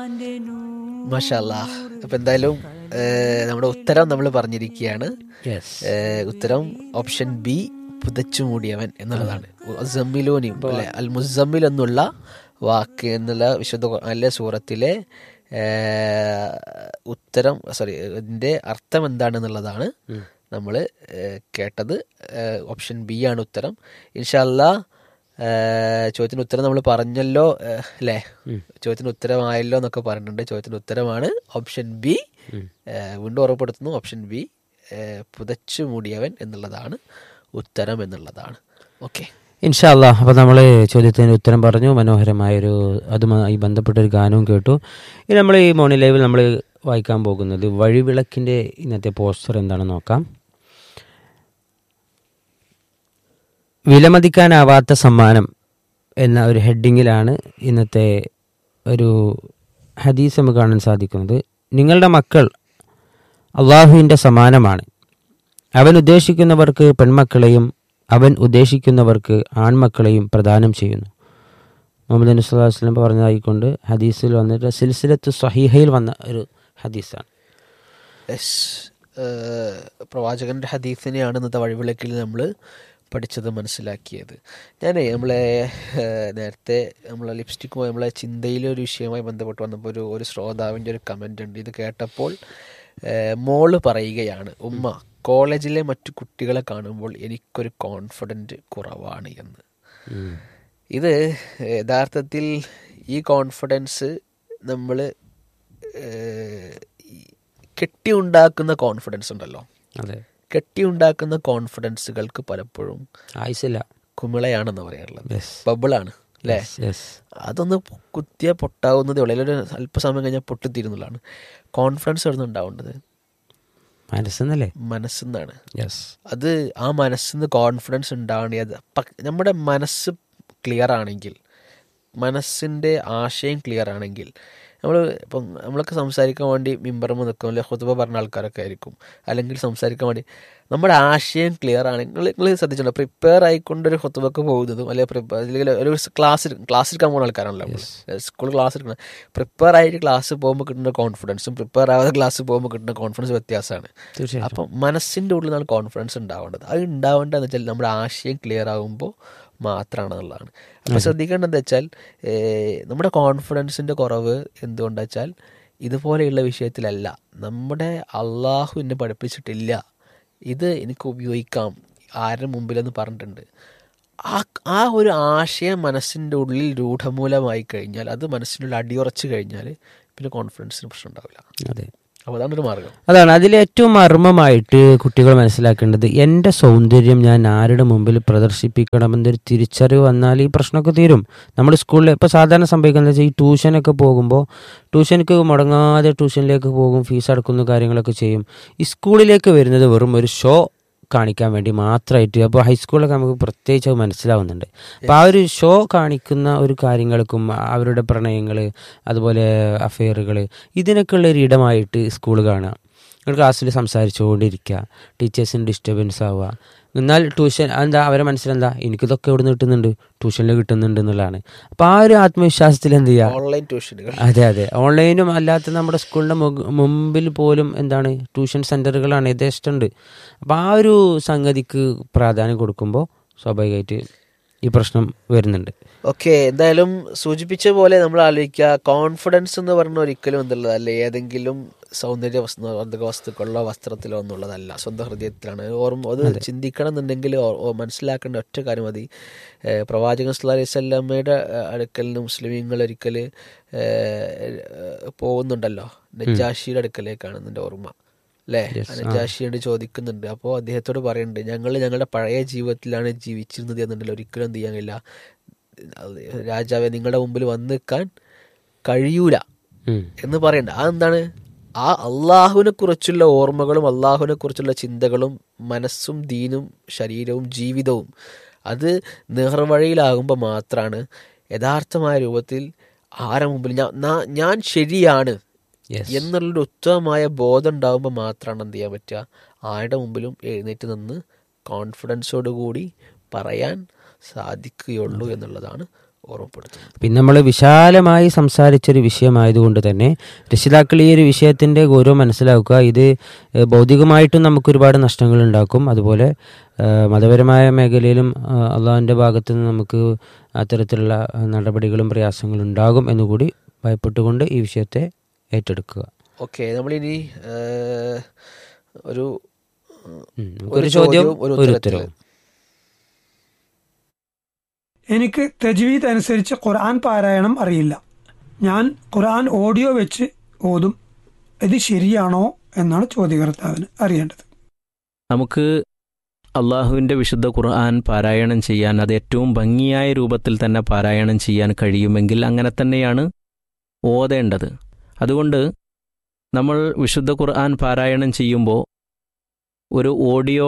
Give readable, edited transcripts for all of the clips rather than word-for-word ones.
മാഷാ അല്ലാ. അപ്പം എന്തായാലും നമ്മുടെ ഉത്തരം നമ്മൾ പറഞ്ഞിരിക്കുകയാണ്. ഉത്തരം ഓപ്ഷൻ ബി, പുതച്ചു മൂടിയവൻ എന്നുള്ളതാണ്. മുസമ്മിലൂനിയും അല്ലെ, അൽ മുസമ്മിൽ എന്നുള്ള വാക്ക് എന്നുള്ള വിശുദ്ധ അല്ലെ സൂറത്തിലെ ഉത്തരം, സോറി, ഇതിൻ്റെ അർത്ഥം എന്താണെന്നുള്ളതാണ് നമ്മൾ കേട്ടത്. ഓപ്ഷൻ ബി ആണ് ഉത്തരം. ഇൻഷാ അല്ലാ ചോദ്യത്തിന് ഉത്തരം നമ്മൾ പറഞ്ഞല്ലോ അല്ലേ, ചോദ്യത്തിന് ഉത്തരമായല്ലോ എന്നൊക്കെ പറഞ്ഞിട്ടുണ്ട്. ചോദ്യത്തിന് ഉത്തരമാണ് ഓപ്ഷൻ ബി. വീണ്ടും ഉറപ്പെടുത്തുന്നു, ഓപ്ഷൻ ബി, പുതച്ചു മൂടിയവൻ എന്നുള്ളതാണ് ഉത്തരം എന്നുള്ളതാണ്. ഓക്കെ, ഇൻഷാ അല്ലാ. അപ്പോൾ നമ്മൾ ചോദ്യത്തിന് ഉത്തരം പറഞ്ഞു, മനോഹരമായൊരു അതുമായി ബന്ധപ്പെട്ടൊരു ഗാനവും കേട്ടു. ഇനി നമ്മൾ ഈ മോർണിംഗ് ലൈവിൽ നമ്മൾ വായിക്കാൻ പോകുന്നത് വഴിവിളക്കിൻ്റെ ഇന്നത്തെ പോസ്റ്റർ എന്താണെന്ന് നോക്കാം. വിലമതിക്കാനാവാത്ത സമ്മാനം എന്ന ഒരു ഹെഡിങ്ങിലാണ് ഇന്നത്തെ ഒരു ഹദീസ് നമുക്ക് കാണാൻ സാധിക്കുന്നത്. നിങ്ങളുടെ മക്കൾ അള്ളാഹുവിൻ്റെ സമ്മാനമാണ്. അവൻ ഉദ്ദേശിക്കുന്നവർക്ക് പെൺമക്കളെയും അവൻ ഉദ്ദേശിക്കുന്നവർക്ക് ആൺമക്കളെയും പ്രദാനം ചെയ്യുന്നു. മുഹമ്മദ് നബി സ്വല്ലല്ലാഹു അലൈഹി വസല്ലം പറഞ്ഞതായിക്കൊണ്ട് ഹദീസിൽ വന്നിട്ട് സിൽസിലത്ത് സ്വഹീഹയിൽ വന്ന ഒരു ഹദീസാണ്. പ്രവാചകന്റെ ഹദീസിനെയാണ് ഇന്നത്തെ വഴിവിളക്കിൽ നമ്മൾ പഠിച്ചത്, മനസ്സിലാക്കിയത്. നമ്മളെ നേരത്തെ നമ്മളെ ലിപ്സ്റ്റിക്കുമായി നമ്മളെ ചിന്തയിലെ ഒരു വിഷയവുമായി ബന്ധപ്പെട്ട് വന്നപ്പോൾ ഒരു ശ്രോതാവിൻ്റെ ഒരു കമൻ്റ് ഉണ്ട്. ഇത് കേട്ടപ്പോൾ മോള് പറയുകയാണ്, ഉമ്മ, കോളേജിലെ മറ്റു കുട്ടികളെ കാണുമ്പോൾ എനിക്കൊരു കോൺഫിഡൻറ്റ് കുറവാണ് എന്ന്. ഇത് യഥാർത്ഥത്തിൽ ഈ കോൺഫിഡൻസ് നമ്മൾ കെട്ടിയുണ്ടാക്കുന്ന കോൺഫിഡൻസ് ഉണ്ടല്ലോ, അതെ, കെട്ടിയുണ്ടാക്കുന്ന കോൺഫിഡൻസുകൾക്ക് പലപ്പോഴും ആയിസില്ല, കുമിളയാണെന്ന് പറയാറുള്ളത്, ബബിളാണ് അല്ലേ. അതൊന്ന് കുത്തിയാൽ പൊട്ടാവുന്നതേ ഉള്ളൂ, അല്ലെങ്കിൽ അല്പസമയം കഴിഞ്ഞാൽ പൊട്ടിത്തീരുന്നതാണ്. കോൺഫിഡൻസ് എവിടെ നിന്നുണ്ടാവേണ്ടത്? മനസ്സെന്നല്ലേ, മനസ്സെന്നാണ്. അത് ആ മനസ്സിന്ന് കോൺഫിഡൻസ് ഉണ്ടാവേണ്ടത് നമ്മുടെ മനസ്സ് ക്ലിയർ ആണെങ്കിൽ, മനസ്സിൻ്റെ ആശയം ക്ലിയർ ആണെങ്കിൽ, ഇപ്പം നമ്മളൊക്കെ സംസാരിക്കാൻ വേണ്ടി മിമ്പറുമ്പോൾ നിൽക്കും, അല്ലെങ്കിൽ ഖുതുബ പറഞ്ഞ ആൾക്കാരൊക്കെ ആയിരിക്കും, അല്ലെങ്കിൽ സംസാരിക്കാൻ വേണ്ടി നമ്മുടെ ആശയം ക്ലിയർ ആണെങ്കിൽ, നിങ്ങൾ ശ്രദ്ധിച്ചിട്ടുണ്ടോ, പ്രിപ്പയർ ആയിക്കൊണ്ടൊരു ഖുതുബക്ക് പോകുന്നതും അല്ലെങ്കിൽ ഒരു ക്ലാസ് എടുക്കാൻ പോകുന്ന ആൾക്കാരാണല്ലോ നമ്മൾ, സ്കൂൾ ക്ലാസ് എടുക്കണം. പ്രിപ്പയർ ആയിട്ട് ക്ലാസ് പോകുമ്പോൾ കിട്ടുന്ന കോൺഫിഡൻസും പ്രിപ്പയർ ആവാതെ ക്ലാസ് പോകുമ്പോൾ കിട്ടുന്ന കോൺഫിഡൻസ് വ്യത്യാസമാണ്. അപ്പം മനസ്സിൻ്റെ ഉള്ളിൽ നിന്നാണ് കോൺഫിഡൻസ് ഉണ്ടാവേണ്ടത്. അത് ഉണ്ടാവേണ്ടതെന്ന് വെച്ചാൽ നമ്മുടെ ആശയം ക്ലിയർ ആകുമ്പോൾ മാത്രമാണെന്നുള്ളതാണ്. അപ്പോൾ ശ്രദ്ധിക്കേണ്ടതെന്ന് വെച്ചാൽ നമ്മുടെ കോൺഫിഡൻസിൻ്റെ കുറവ് എന്തുകൊണ്ടാ വെച്ചാൽ ഇതുപോലെയുള്ള വിഷയത്തിലല്ല. നമ്മുടെ അള്ളാഹു എന്നെ പഠിപ്പിച്ചിട്ടില്ല, ഇത് എനിക്ക് ഉപയോഗിക്കാം ആരുടെ മുമ്പിലെന്ന് പറഞ്ഞിട്ടുണ്ട്. ആ ഒരു ആശയം മനസ്സിൻ്റെ ഉള്ളിൽ രൂഢമൂലമായി കഴിഞ്ഞാൽ, അത് മനസ്സിനുള്ളിൽ അടിയുറച്ച് കഴിഞ്ഞാൽ പിന്നെ കോൺഫിഡൻസിന് പ്രശ്നം ഉണ്ടാവില്ല. അതെ, അപ്പോൾ അതാണ് ഒരു മാർഗം. അതാണ് അതിലേറ്റവും മർമ്മമായിട്ട് കുട്ടികൾ മനസ്സിലാക്കേണ്ടത്. എൻ്റെ സൗന്ദര്യം ഞാൻ ആരുടെ മുമ്പിൽ പ്രദർശിപ്പിക്കണമെന്നൊരു തിരിച്ചറിവ് വന്നാൽ ഈ പ്രശ്നമൊക്കെ തീരും. നമ്മൾ സ്കൂളിൽ ഇപ്പോൾ സാധാരണ സംഭവിക്കുന്നത് വെച്ചാൽ ഈ ട്യൂഷനൊക്കെ പോകുമ്പോൾ ട്യൂഷനക്ക് മുടങ്ങാതെ ട്യൂഷനിലേക്ക് പോകും, ഫീസ് അടക്കുന്ന കാര്യങ്ങളൊക്കെ ചെയ്യും. ഈ സ്കൂളിലേക്ക് വരുന്നത് വെറും ഒരു ഷോ കാണിക്കാൻ വേണ്ടി മാത്രമായിട്ട്. അപ്പോൾ ഹൈസ്കൂളിലൊക്കെ നമുക്ക് പ്രത്യേകിച്ച് അത് മനസ്സിലാവുന്നുണ്ട്. അപ്പോൾ ആ ഒരു ഷോ കാണിക്കുന്ന ഒരു കാര്യങ്ങൾക്കും അവരുടെ പ്രണയങ്ങൾ, അതുപോലെ അഫെയറുകൾ, ഇതിനൊക്കെ ഉള്ളൊരു ഇടമായിട്ട് സ്കൂൾ കാണുക. ക്ലാസ്സിൽ സംസാരിച്ചുകൊണ്ടിരിക്കുക, ടീച്ചേഴ്സിന് ഡിസ്റ്റർബൻസ് ആവുക. എന്നാൽ ട്യൂഷൻ എന്താ, അവരെ മനസ്സിലെന്താ, എനിക്കിതൊക്കെ ഇവിടെ നിന്ന് കിട്ടുന്നുണ്ട്, ട്യൂഷനിൽ കിട്ടുന്നുണ്ട് എന്നുള്ളതാണ്. അപ്പോൾ ആ ഒരു ആത്മവിശ്വാസത്തിൽ എന്ത് ചെയ്യുക, ഓൺലൈൻ ട്യൂഷനുകൾ, അതെ, ഓൺലൈനും അല്ലാത്ത നമ്മുടെ സ്കൂളിൻ്റെ മുമ്പിൽ പോലും എന്താണ് ട്യൂഷൻ സെൻ്ററുകളാണ് യഥേഷ്ടമുണ്ട്. അപ്പോൾ ആ ഒരു സംഗതിക്ക് പ്രാധാന്യം കൊടുക്കുമ്പോൾ സ്വാഭാവികമായിട്ട് ഈ പ്രശ്നം വരുന്നുണ്ട്. ഓക്കെ, എന്തായാലും സൂചിപ്പിച്ച പോലെ നമ്മൾ ആലോചിക്കുക, കോൺഫിഡൻസ് എന്ന് പറഞ്ഞ ഒരിക്കലും എന്നുള്ളതല്ല ഏതെങ്കിലും സൗന്ദര്യവർദ്ധക വസ്തുക്കളിലോ വസ്ത്രത്തിലോ എന്നുള്ളതല്ല, സ്വന്തം ഹൃദയത്തിലാണ്. അത് ചിന്തിക്കണം എന്നുണ്ടെങ്കിൽ മനസ്സിലാക്കേണ്ട ഒറ്റ കാര്യം മതി. പ്രവാചകൻ സല്ലല്ലാഹു അലൈഹി വസല്ലമയുടെ അടുക്കൽ മുസ്ലിമീങ്ങൾ ഒരിക്കൽ പോകുന്നുണ്ടല്ലോ, നജാഷിയുടെ അടുക്കലേക്കാണ് എൻ്റെ ഓർമ്മ അല്ലേ. നജാഷിയോട് ചോദിക്കുന്നുണ്ട്. അപ്പോൾ അദ്ദേഹത്തോട് പറയുന്നുണ്ട്, ഞങ്ങളുടെ പഴയ ജീവിതത്തിലാണ് ജീവിച്ചിരുന്നത് എന്നുണ്ടല്ലോ, ഒരിക്കലും എന്ത് ചെയ്യാൻ കഴിയില്ല, രാജാവെ നിങ്ങളുടെ മുമ്പിൽ വന്ന് നിൽക്കാൻ കഴിയൂല എന്ന് പറയണ്ട. അതെന്താണ്, ആ അള്ളാഹുവിനെ കുറിച്ചുള്ള ഓർമ്മകളും അള്ളാഹുവിനെ കുറിച്ചുള്ള ചിന്തകളും മനസ്സും ദീനും ശരീരവും ജീവിതവും അത് നേർവഴിയിലാകുമ്പോൾ മാത്രമാണ് യഥാർത്ഥമായ രൂപത്തിൽ ആരുടെ മുമ്പിൽ ഞാൻ ശരിയാണ് എന്നുള്ളൊരു ഉത്തമമായ ബോധം ഉണ്ടാകുമ്പോൾ മാത്രമാണ് എന്ത് ചെയ്യാൻ പറ്റുക, ആരുടെ മുമ്പിലും എഴുന്നേറ്റ് നിന്ന് കോൺഫിഡൻസോടുകൂടി പറയാൻ സാധിക്കുകയുള്ളൂ എന്നുള്ളതാണ് ഓർമ്മപ്പെടുത്തുന്നത്. പിന്നെ നമ്മൾ വിശാലമായി സംസാരിച്ചൊരു വിഷയമായതുകൊണ്ട് തന്നെ രക്ഷിതാക്കൾ ഈ ഒരു വിഷയത്തിൻ്റെ ഗൗരവം മനസ്സിലാക്കുക. ഇത് ഭൗതികമായിട്ടും നമുക്ക് ഒരുപാട് നഷ്ടങ്ങൾ ഉണ്ടാക്കും. അതുപോലെ മതപരമായ മേഖലയിലും അള്ളാഹുവിൻ്റെ ഭാഗത്ത് നിന്ന് നമുക്ക് അത്തരത്തിലുള്ള നടപടികളും പ്രയാസങ്ങളും ഉണ്ടാകും എന്നുകൂടി ഭയപ്പെട്ടുകൊണ്ട് ഈ വിഷയത്തെ ഏറ്റെടുക്കുക. ഓക്കെ, നമ്മളിനി ഒരു ചോദ്യം ഒരു ഉത്തരവും. എനിക്ക് തജ്വീദ് അനുസരിച്ച് ഖുർആൻ പാരായണം അറിയില്ല. ഞാൻ ഖുർആൻ ഓഡിയോ വെച്ച് ഓതും. ഇത് ശരിയാണോ എന്നാണ് ചോദ്യകർത്താവിന് അറിയേണ്ടത്. നമുക്ക് അള്ളാഹുവിൻ്റെ വിശുദ്ധ ഖുർആൻ പാരായണം ചെയ്യാൻ, അത് ഏറ്റവും ഭംഗിയായ രൂപത്തിൽ തന്നെ പാരായണം ചെയ്യാൻ കഴിയുമെങ്കിൽ അങ്ങനെ തന്നെയാണ് ഓതേണ്ടത്. അതുകൊണ്ട് നമ്മൾ വിശുദ്ധ ഖുർആൻ പാരായണം ചെയ്യുമ്പോൾ ഒരു ഓഡിയോ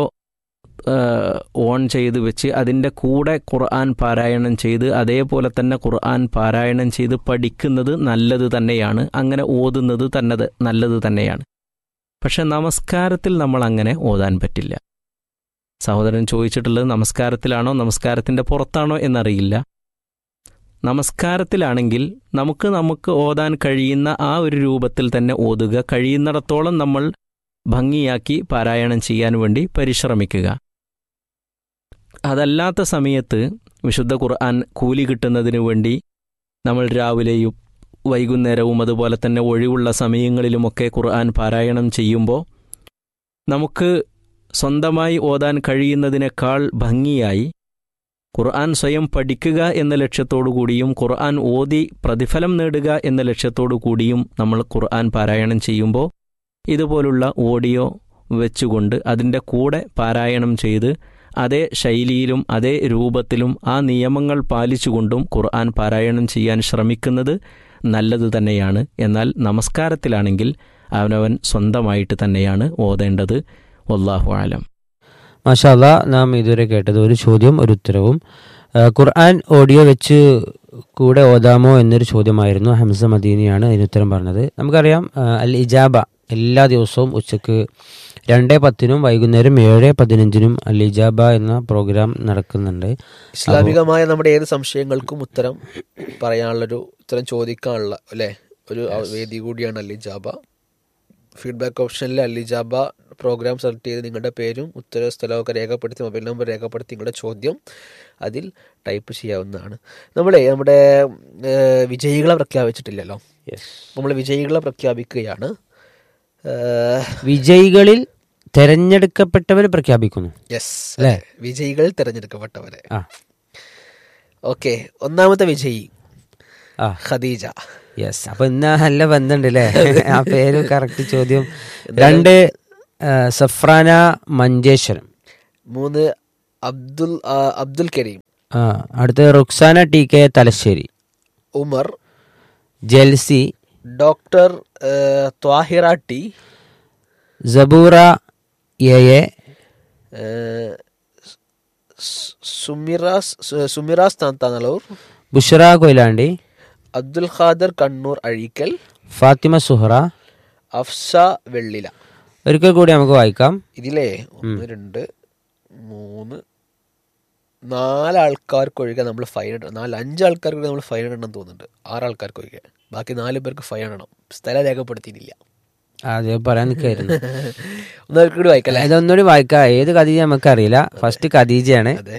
ഓൺ ചെയ്ത് വെച്ച് അതിൻ്റെ കൂടെ ഖുർആൻ പാരായണം ചെയ്ത് അതേപോലെ തന്നെ ഖുർആൻ പാരായണം ചെയ്ത് പഠിക്കുന്നത് നല്ലത് തന്നെയാണ്. അങ്ങനെ ഓതുന്നത് തന്നെ നല്ലത് തന്നെയാണ്. പക്ഷെ നമസ്കാരത്തിൽ നമ്മൾ അങ്ങനെ ഓതാൻ പറ്റില്ല. സഹോദരൻ ചോദിച്ചിട്ടുള്ളത് നമസ്കാരത്തിലാണോ നമസ്കാരത്തിൻ്റെ പുറത്താണോ എന്നറിയില്ല. നമസ്കാരത്തിലാണെങ്കിൽ നമുക്ക് ഓതാൻ കഴിയുന്ന ആ ഒരു രൂപത്തിൽ തന്നെ ഓതുക. കഴിയുന്നിടത്തോളം നമ്മൾ ഭംഗിയാക്കി പാരായണം ചെയ്യാൻ വേണ്ടി പരിശ്രമിക്കുക. അതല്ലാത്ത സമയത്ത് വിശുദ്ധ ഖുർആൻ കൂലി കിട്ടുന്നതിന് വേണ്ടി നമ്മൾ രാവിലെയും വൈകുന്നേരവും അതുപോലെ തന്നെ ഒഴിവുള്ള സമയങ്ങളിലുമൊക്കെ ഖുർആൻ പാരായണം ചെയ്യുമ്പോൾ നമുക്ക് സ്വന്തമായി ഓതാൻ കഴിയുന്നതിനേക്കാൾ ഭംഗിയായി ഖുർആൻ സ്വയം പഠിക്കുക എന്ന ലക്ഷ്യത്തോടു കൂടിയും ഖുർആൻ ഓതി പ്രതിഫലം നേടുക എന്ന ലക്ഷ്യത്തോടു കൂടിയും നമ്മൾ ഖുർആൻ പാരായണം ചെയ്യുമ്പോൾ ഇതുപോലുള്ള ഓഡിയോ വെച്ചുകൊണ്ട് അതിൻ്റെ കൂടെ പാരായണം ചെയ്ത് അതേ ശൈലിയിലും അതേ രൂപത്തിലും ആ നിയമങ്ങൾ പാലിച്ചുകൊണ്ടും ഖുർആൻ പാരായണം ചെയ്യാൻ ശ്രമിക്കുന്നത് നല്ലത് തന്നെയാണ്. എന്നാൽ നമസ്കാരത്തിലാണെങ്കിൽ അവനവൻ സ്വന്തമായിട്ട് തന്നെയാണ് ഓതേണ്ടത്. വല്ലാഹു ആലം. മാഷാ അല്ലാ, നാം ഇതുവരെ കേട്ടത് ഒരു ചോദ്യം ഒരു ഉത്തരവും. ഖുർആൻ ഓഡിയോ വെച്ച് കൂടെ ഓതാമോ എന്നൊരു ചോദ്യമായിരുന്നു. ഹംസ മദീനിയാണ് അതിന് ഉത്തരം പറഞ്ഞത്. നമുക്കറിയാം അൽ ഇജാബ എല്ലാ ദിവസവും ഉച്ചക്ക് 2:10 വൈകുന്നേരം 7:15 അൽ ഇജാബ എന്ന പ്രോഗ്രാം നടക്കുന്നുണ്ട്. ഇസ്ലാമികമായ നമ്മുടെ ഏത് സംശയങ്ങൾക്കും ഉത്തരം പറയാനുള്ളൊരു ഉത്തരം ചോദിക്കാനുള്ള ഒരു വേദി കൂടിയാണ് അൽ ഇജാബ. ഫീഡ്ബാക്ക് ഓപ്ഷനിൽ അൽ ഇജാബ പ്രോഗ്രാം സെലക്ട് ചെയ്ത് നിങ്ങളുടെ പേരും ഉത്തര സ്ഥലമൊക്കെ രേഖപ്പെടുത്തി മൊബൈൽ നമ്പർ രേഖപ്പെടുത്തി നിങ്ങളുടെ ചോദ്യം അതിൽ ടൈപ്പ് ചെയ്യാവുന്നതാണ്. നമ്മുടെ വിജയികളെ പ്രഖ്യാപിച്ചിട്ടില്ലല്ലോ. നമ്മൾ വിജയികളെ പ്രഖ്യാപിക്കുകയാണ്. വിജയികളിൽ തെരഞ്ഞെടുക്കപ്പെട്ടവരെ പ്രഖ്യാപിക്കുന്നു. വിജയികൾ തെരഞ്ഞെടുക്കപ്പെട്ടവരെ. ഓക്കെ, ഒന്നാമത്തെ വിജയി ഖദീജ. അപ്പൊ ഇന്ന് നല്ല ബന്ധമുണ്ട് അല്ലേ? ആ പേര് കറക്റ്റ്. ചോദ്യം 2 സഫ്രാന മഞ്ചേശ്വരം. 3 അബ്ദുൽ കരീം. അടുത്ത Ruksana TK Thalassery. Umar. Jelsy. Doctor Thahira T. Saboora AA. സുമിറാസ് Tanur. Bushra Koyilandy. Abdul Khader Kannur Azhikkal. Fathima Suhara. Afza വെള്ളില. ഒരിക്കൽ കൂടി നമുക്ക് വായിക്കാം. ഇതിലെ 1 2 3 4 ആൾക്കാർക്കൊഴികെ നമ്മൾ ഫൈൻ ഇടണം. 5 ആൾക്കാർക്ക് നമ്മൾ ഫൈൻ ഇടണം തോന്നുന്നുണ്ട്. 6 ആൾക്കാർക്കൊഴികെ. ബാക്കി 4 പേർക്ക് ഫൈൻ ഇടണം. സ്ഥലം രേഖപ്പെടുത്തിയിട്ടില്ല. അതെ, പറയാൻ നിൽക്കായിരുന്നു. ഒന്നുകൂടി വായിക്കല്ലേ? ഇതൊന്നുകൂടി വായിക്കാം. ഏത് ഖദീജ നമുക്കറിയില്ല. ഫസ്റ്റ് ഖദീജയാണ്. അതെ.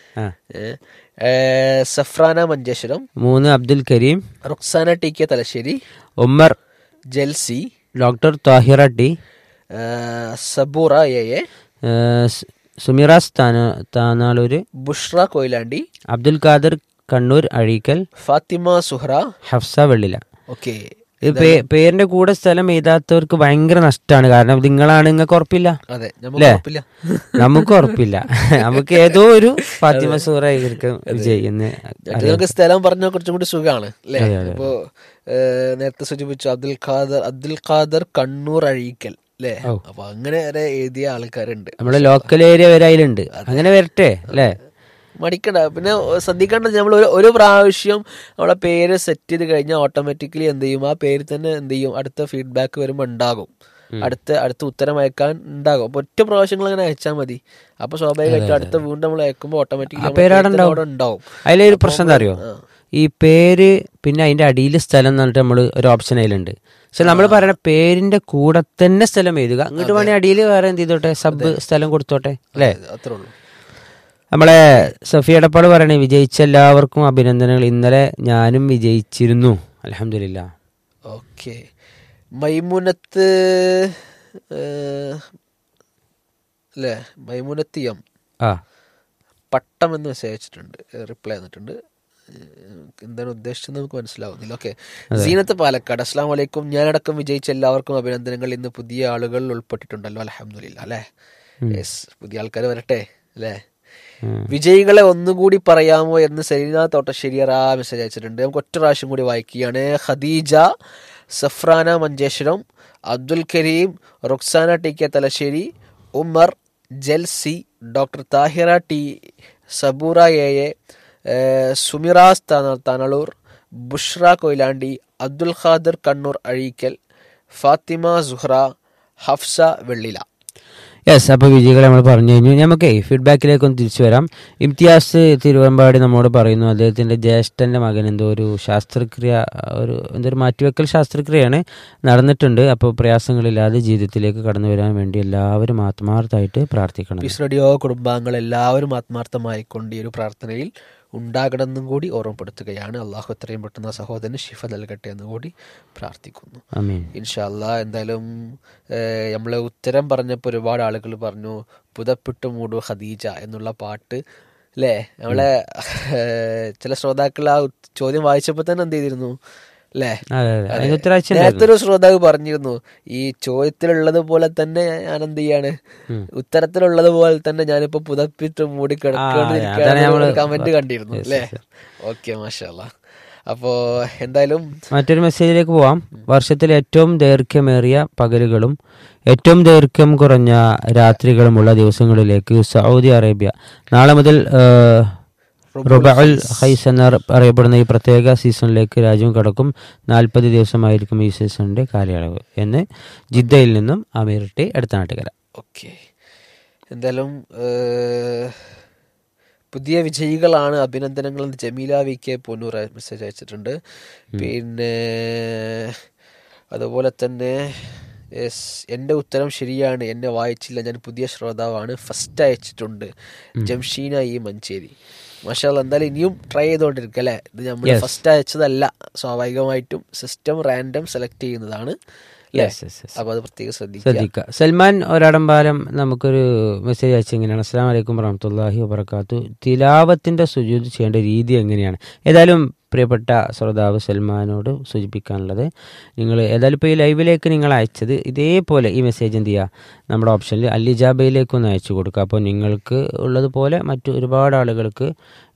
Safrana Manjeshwaram. 3 Abdul Kareem. Ruksana TK Thalassery. Umar. Jelsy. Doctor Thahira T. Saboora AA. സുമിറാസ് Tanalur. Bushra Koyilandy. Abdul Khader Kannur Azhikkal. Fathima Suhra. Hafsa വെള്ളില. ഓക്കെ, പേരിന്റെ കൂടെ സ്ഥലം എഴുതാത്തവർക്ക് ഭയങ്കര നഷ്ടമാണ്. കാരണം നിങ്ങളാണ്, നിങ്ങൾക്ക് ഉറപ്പില്ല അല്ലേ? നമുക്ക് ഉറപ്പില്ല. നമുക്ക് ഏതോ ഒരു ഫാത്തിമ സൂറ വിജയിക്കുന്ന സ്ഥലം പറഞ്ഞാൽ കുറച്ചും കൂടി സുഖമാണ് അല്ലേ? ഇപ്പോ നേരത്തെ സൂചിപ്പിച്ചു അബ്ദുൽ ഖാദർ കണ്ണൂർ അഴീക്കൽ അല്ലേ? അപ്പൊ അങ്ങനെ വരെ എഴുതിയ ആൾക്കാരുണ്ട്. നമ്മുടെ ലോക്കൽ ഏരിയ വരെ അതിലുണ്ട്. അങ്ങനെ വരട്ടെ അല്ലേ? മടിക്കണ്ട. പിന്നെ ശ്രദ്ധിക്കേണ്ടത്, നമ്മൾ ഒരു പ്രാവശ്യം നമ്മളെ പേര് സെറ്റ് ചെയ്ത് കഴിഞ്ഞാൽ ഓട്ടോമാറ്റിക്കലി എന്ത് ചെയ്യും, ആ പേര് തന്നെ എന്ത് ചെയ്യും, അടുത്ത ഫീഡ്ബാക്ക് വരുമ്പോൾ ഉണ്ടാകും, അടുത്ത ഉത്തരം അയക്കാൻ ഉണ്ടാകും. അപ്പൊ ഒറ്റ പ്രാവശ്യങ്ങൾ അങ്ങനെ അയച്ചാൽ മതി. അപ്പൊ സ്വാഭാവികമായിട്ടും അടുത്ത വീണ്ടും നമ്മൾ അയക്കുമ്പോൾ ഓട്ടോമാറ്റിക്കലി ഉണ്ടാവും. അതിലൊരു പ്രശ്നം എന്താ അറിയോ? ഈ പേര് പിന്നെ അതിന്റെ അടിയിൽ സ്ഥലം എന്ന് പറഞ്ഞിട്ട് നമ്മൾ ഒരു ഓപ്ഷൻ അതിലുണ്ട്. പക്ഷെ നമ്മൾ പറയുന്ന പേരിന്റെ കൂടെ തന്നെ സ്ഥലം എഴുതുക. അങ്ങോട്ട് വേണമെങ്കിൽ അടിയിൽ വേറെ എന്ത് ചെയ്തോട്ടെ, സബ് സ്ഥലം കൊടുത്തോട്ടെ, അല്ലേ? അത്രേ ഉള്ളൂ. നമ്മളെ സഫിയ എടപ്പാട് പറയണേ, വിജയിച്ച എല്ലാവർക്കും അഭിനന്ദനങ്ങൾ. ഇന്നലെ ഞാനും വിജയിച്ചിരുന്നു, അൽഹംദുലില്ലാ. ഓക്കെ. മൈമുനത്ത് അല്ലേ, മൈമുനത്ത് എം ആ പട്ടം എന്ന് മെസ്സേജ് അയച്ചിട്ടുണ്ട്, റിപ്ലൈ തന്നിട്ടുണ്ട്. എന്താണ് ഉദ്ദേശിച്ചത് നമുക്ക് മനസ്സിലാവുന്നില്ല. ഓക്കെ. സീനത്ത് പാലക്കാട്, അസ്സലാം വലൈക്കും. ഞാനടക്കം വിജയിച്ച എല്ലാവർക്കും അഭിനന്ദനങ്ങൾ. ഇന്ന് പുതിയ ആളുകൾ ഉൾപ്പെട്ടിട്ടുണ്ടല്ലോ, അൽഹംദുലില്ലാ, അല്ലേ? യെസ്, പുതിയ ആൾക്കാർ വരട്ടെ, അല്ലേ? വിജയികളെ ഒന്നുകൂടി പറയാമോ എന്ന് സെലീന തോട്ടശ്ശേരിയറ മെസ്സേജ് അയച്ചിട്ടുണ്ട്. നമുക്ക് ഒറ്റ പ്രാവശ്യം കൂടി വായിക്കുകയാണ്. Khadija, Safrana Manjeshwaram, Abdul Kareem, Ruksana T K Thalassery, Umar, Jelsy, doctor Thahira T, Saboora A, സുമിറാസ് Tanalur, Bushra Koyilandy, Abdul Khader Kannur Azhikkal, Fathima Suhra, Hafsa Vellila. Yes, അപ്പോൾ വിജയികളെ നമ്മൾ പറഞ്ഞു കഴിഞ്ഞു. നമുക്ക് ഫീഡ്ബാക്കിലേക്ക് ഒന്ന് തിരിച്ചു വരാം. ഇംതിയാസ് തിരുവമ്പാടി നമ്മോട് പറയുന്നു, അദ്ദേഹത്തിൻ്റെ ജ്യേഷ്ഠൻ്റെ മകൻ എന്തോ ഒരു ശാസ്ത്രക്രിയ, എന്തൊരു മാറ്റിവെക്കൽ ശാസ്ത്രക്രിയയാണ് നടന്നിട്ടുണ്ട്. അപ്പോൾ പ്രയാസങ്ങളില്ലാതെ ജീവിതത്തിലേക്ക് കടന്നു വരാൻ വേണ്ടി എല്ലാവരും ആത്മാർത്ഥമായിട്ട് പ്രാർത്ഥിക്കണം. പീസ് റേഡിയോ കുടുംബാംഗങ്ങൾ എല്ലാവരും ആത്മാർത്ഥമായിക്കൊണ്ട് ഈ ഒരു പ്രാർത്ഥനയിൽ ഉണ്ടാകണമെന്നും കൂടി ഓർമ്മപ്പെടുത്തുകയാണ്. അള്ളാഹു എത്രയും പെട്ടെന്ന് ആ സഹോദരന് ശിഫ നൽകട്ടെ എന്ന് കൂടി പ്രാർത്ഥിക്കുന്നു. ആമീൻ. ഇൻഷാ അല്ലാ. എന്തായാലും നമ്മളെ ഉത്തരം പറഞ്ഞപ്പോൾ ഒരുപാട് ആളുകൾ പറഞ്ഞു പുതപ്പിട്ട് മൂടു ഖദീജ എന്നുള്ള പാട്ട്, അല്ലേ? നമ്മളെ ചില ശ്രോതാക്കൾ ആ ചോദ്യം വായിച്ചപ്പോൾ തന്നെ എന്ത് ചെയ്തിരുന്നു, അല്ലേ? നേരത്തെ ഒരു ശ്രോതാവ് പറഞ്ഞിരുന്നു, ഈ ചോദ്യത്തിലുള്ളത് പോലെ തന്നെ ഞാൻ എന്ത് ചെയ്യാണ്, ഉത്തരത്തിലുള്ളത് പോലെ തന്നെ ഞാനിപ്പോ പുതപ്പിട്ട് മൂടി കിടക്കേണ്ടിരിക്കുകയാണ് കമന്റ് കണ്ടിരുന്നു, അല്ലേ? ഓക്കെ, മാഷാ അല്ലാ. അപ്പോ എന്തായാലും മറ്റൊരു മെസ്സേജിലേക്ക് പോവാം. വർഷത്തിൽ ഏറ്റവും ദൈർഘ്യമേറിയ പകലുകളും ഏറ്റവും ദൈർഘ്യം കുറഞ്ഞ രാത്രികളുമുള്ള ദിവസങ്ങളിലേക്ക് സൗദി അറേബ്യ നാളെ മുതൽ റുബഉൽ ഖൈസ് എന്നറിയപ്പെടുന്ന ഈ പ്രത്യേക സീസണിലേക്ക് രാജ്യം കടക്കും. 40 ദിവസമായിരിക്കും ഈ സീസണിന്റെ കാലയളവ് എന്ന് ജിദ്ദയിൽ നിന്നും അമീർ ടി അടുത്ത നാട്ടുകര. ഓക്കെ. എന്തായാലും പുതിയ വിജയികളാണ്, അഭിനന്ദനങ്ങൾ. Jameela V K Ponnur message അയച്ചിട്ടുണ്ട്. പിന്നെ അതുപോലെ തന്നെ എൻ്റെ ഉത്തരം ശരിയാണ്, എന്നെ വായിച്ചില്ല, ഞാൻ പുതിയ ശ്രോതാവാണ്, ഫസ്റ്റ് അയച്ചിട്ടുണ്ട് ജംഷീന ഈ മഞ്ചേരി. മാഷാ അല്ലാ. എന്തായാലും ഇനിയും ട്രൈ ചെയ്തുകൊണ്ടിരിക്കുക, അല്ലേ? ഇത് നമ്മൾ ഫസ്റ്റ് അയച്ചതല്ല, സ്വാഭാവികമായിട്ടും സിസ്റ്റം റാൻഡം സെലക്ട് ചെയ്യുന്നതാണ്. അപ്പോൾ അത് പ്രത്യേകം ശ്രദ്ധിക്കുക. സൽമാൻ ഒരാടമ്പാലം നമുക്കൊരു മെസ്സേജ് അയച്ചു. എങ്ങനെയാണ്? അസ്സലാമു അലൈക്കും വറഹ്മത്തുള്ളാഹി വബറകാത്തു. തിലാവത്തിന്റെ സുജൂദ് ചെയ്യേണ്ട രീതി എങ്ങനെയാണ്? ഏതായാലും പ്രിയപ്പെട്ട ശ്രോതാവ് സൽമാനോട് സൂചിപ്പിക്കാനുള്ളത്, നിങ്ങൾ ഏതായാലും ഇപ്പോൾ ഈ ലൈവിലേക്ക് നിങ്ങൾ അയച്ചത് ഇതേപോലെ ഈ മെസ്സേജ് എന്ത് ചെയ്യുക, നമ്മുടെ ഓപ്ഷനിൽ അൽ ഇജാബയിലേക്ക് ഒന്ന് അയച്ചു കൊടുക്കുക. അപ്പോൾ നിങ്ങൾക്ക് ഉള്ളതുപോലെ മറ്റു ഒരുപാട് ആളുകൾക്ക്